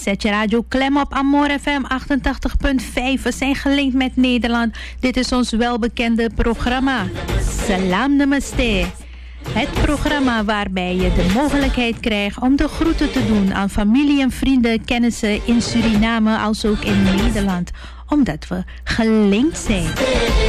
Zet je radio klem op Amor FM 88.5. We zijn gelinkt met Nederland. Dit is ons welbekende programma Salam Namaste. Het programma waarbij je de mogelijkheid krijgt om de groeten te doen aan familie en vrienden, kennissen in Suriname als ook in Nederland. Omdat we gelinkt zijn.